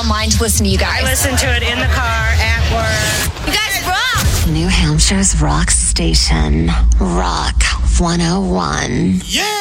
online to listen to you guys. I listen to it in the car, at work. You guys rock! New Hampshire's rock station, Rock 101. Yeah!